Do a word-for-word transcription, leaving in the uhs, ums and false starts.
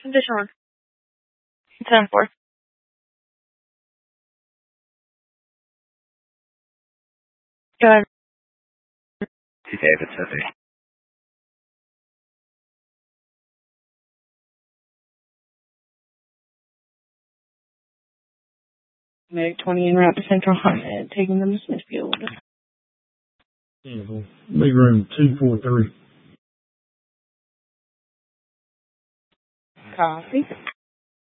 Deshaun. ten four. Go ahead. David City. Medic twenty en route to Central Hunt, taking them to Smithfield. Big room two four three. Copy.